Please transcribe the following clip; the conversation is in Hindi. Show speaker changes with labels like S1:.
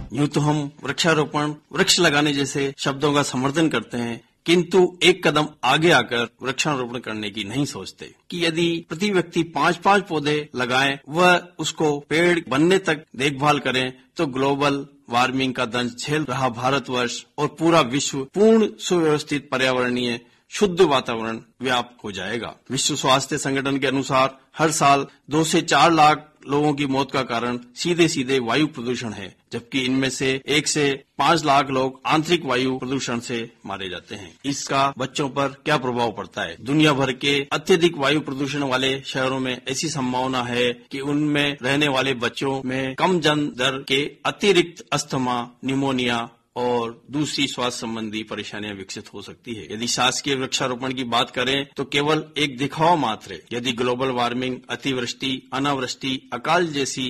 S1: यूं तो हम वृक्षारोपण, वृक्ष लगाने जैसे शब्दों का समर्थन करते हैं, किंतु एक कदम आगे आकर वृक्षारोपण करने की नहीं सोचते कि यदि प्रति व्यक्ति 5-5 पौधे लगाएं व उसको पेड़ बनने तक देखभाल करें तो ग्लोबल वार्मिंग का दंश झेल रहा भारतवर्ष और पूरा विश्व पूर्ण सुव्यवस्थित पर्यावरणीय शुद्ध वातावरण व्याप्त हो जाएगा। विश्व स्वास्थ्य संगठन के अनुसार हर साल 2 से 4 लाख लोगों की मौत का कारण सीधे वायु प्रदूषण है, जबकि इनमें से 1 से 5 लाख लोग आंतरिक वायु प्रदूषण से मारे जाते हैं। इसका बच्चों पर क्या प्रभाव पड़ता है? दुनिया भर के अत्यधिक वायु प्रदूषण वाले शहरों में ऐसी संभावना है कि उनमें रहने वाले बच्चों में कम जन्म दर के अतिरिक्त अस्थमा, निमोनिया और दूसरी स्वास्थ्य संबंधी परेशानियां विकसित हो सकती है। यदि शासकीय वृक्षारोपण की बात करें तो केवल एक दिखावा मात्र है। यदि ग्लोबल वार्मिंग, अतिवृष्टि, अनावृष्टि, अकाल जैसी